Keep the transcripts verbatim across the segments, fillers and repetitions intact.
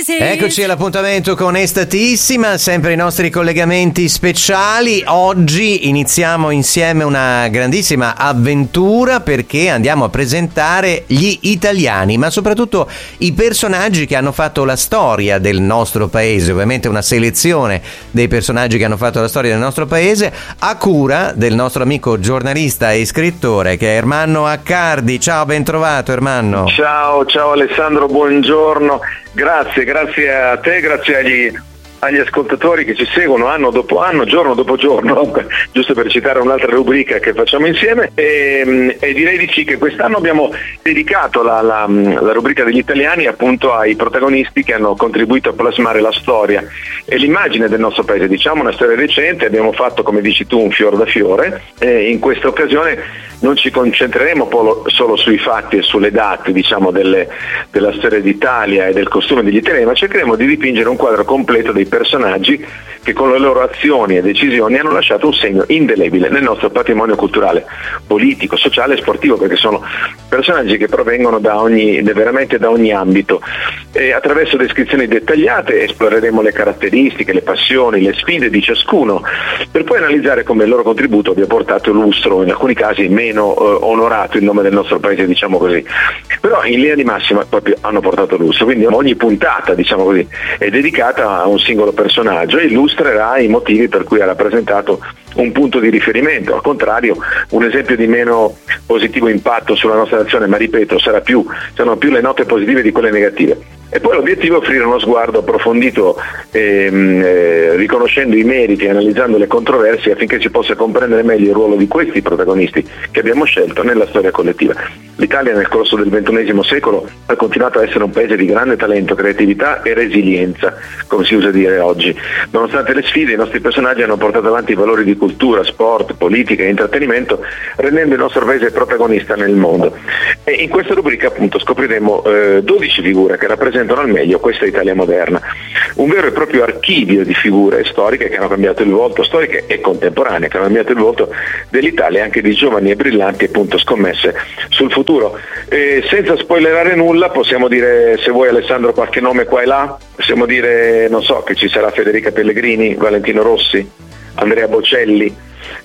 Eccoci all'appuntamento con Estatissima, sempre i nostri collegamenti speciali. Oggi iniziamo insieme una grandissima avventura perché andiamo a presentare gli italiani, ma soprattutto i personaggi che hanno fatto la storia del nostro paese, ovviamente una selezione dei personaggi che hanno fatto la storia del nostro paese a cura del nostro amico giornalista e scrittore che è Ermanno Accardi. Ciao, ben trovato Ermanno. Ciao, ciao Alessandro, buongiorno. Grazie, grazie a te, grazie agli, agli ascoltatori che ci seguono anno dopo anno, giorno dopo giorno, giusto per citare un'altra rubrica che facciamo insieme, e, e direi di sì che quest'anno abbiamo dedicato la, la, la rubrica degli italiani appunto ai protagonisti che hanno contribuito a plasmare la storia e l'immagine del nostro paese, diciamo una storia recente. Abbiamo fatto, come dici tu, un fior da fiore, e in questa occasione non ci concentreremo solo sui fatti e sulle date, diciamo, delle, della storia d'Italia e del costume degli italiani, ma cercheremo di dipingere un quadro completo dei personaggi che con le loro azioni e decisioni hanno lasciato un segno indelebile nel nostro patrimonio culturale, politico, sociale e sportivo, perché sono personaggi che provengono da ogni, veramente da ogni ambito. E attraverso descrizioni dettagliate esploreremo le caratteristiche, le passioni, le sfide di ciascuno, per poi analizzare come il loro contributo abbia portato lustro, in alcuni casi meno eh, onorato il nome del nostro paese, diciamo così, però in linea di massima proprio hanno portato lustro. Quindi ogni puntata, diciamo così, è dedicata a un singolo personaggio e illustrerà i motivi per cui ha rappresentato un punto di riferimento. Al contrario, un esempio di meno positivo impatto sulla nostra nazione, ma ripeto, sarà più, saranno più le note positive di quelle negative. E poi l'obiettivo è offrire uno sguardo approfondito, ehm, eh, riconoscendo i meriti e analizzando le controversie, affinché si possa comprendere meglio il ruolo di questi protagonisti che abbiamo scelto nella storia collettiva. L'Italia nel corso del ventunesimo secolo ha continuato a essere un paese di grande talento, creatività e resilienza, come si usa dire oggi. Nonostante le sfide, i nostri personaggi hanno portato avanti i valori di cultura, sport, politica e intrattenimento, rendendo il nostro paese protagonista nel mondo. E in questa rubrica appunto scopriremo eh, dodici figure che rappresentano al meglio questa Italia moderna, un vero e proprio archivio di figure storiche che hanno cambiato il volto, storiche e contemporanee, che hanno cambiato il volto dell'Italia, anche di giovani e brillanti appunto scommesse sul futuro. E senza spoilerare nulla, possiamo dire, se vuoi Alessandro, qualche nome qua e là, possiamo dire, non so, che ci sarà Federica Pellegrini, Valentino Rossi, Andrea Bocelli,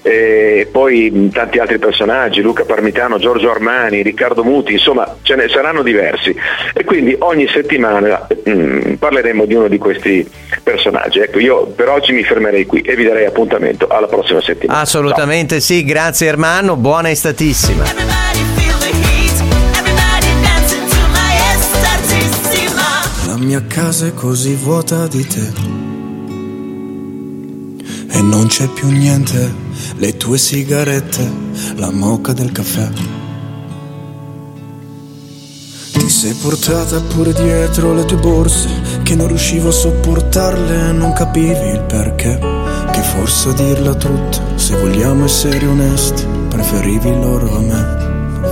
e poi tanti altri personaggi, Luca Parmitano, Giorgio Armani, Riccardo Muti, insomma ce ne saranno diversi, e quindi ogni settimana mh, parleremo di uno di questi personaggi. Ecco, io per oggi mi fermerei qui e vi darei appuntamento alla prossima settimana. Assolutamente. Ciao. Sì, grazie Ermanno, buona estatissima. La mia casa è così vuota di te e non c'è più niente, le tue sigarette, la moka del caffè. Ti sei portata pure dietro le tue borse, che non riuscivo a sopportarle, non capivi il perché. Che forse a dirla tutta, se vogliamo essere onesti, preferivi loro a me.